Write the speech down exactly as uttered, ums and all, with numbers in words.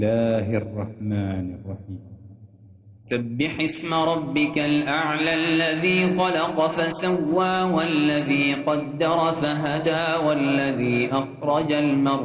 الله الرحمن الرحيم سبح اسم ربك الأعلى الذي خلق فسوى والذي قدر فهدى والذي أخرج المرعى